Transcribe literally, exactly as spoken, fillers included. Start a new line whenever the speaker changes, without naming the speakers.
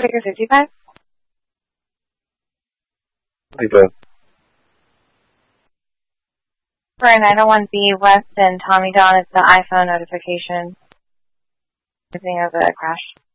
Speaker fifty-five.
fifty-five.
For nine oh one B West and Tommy John, it's the iPhone notification. Using of a crash.